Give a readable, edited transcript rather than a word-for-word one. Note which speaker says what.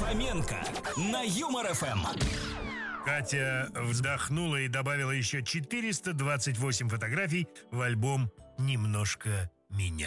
Speaker 1: Фоменко на Юмор ФМ.
Speaker 2: Катя вздохнула и добавила еще 428 фотографий в альбом «Немножко меня».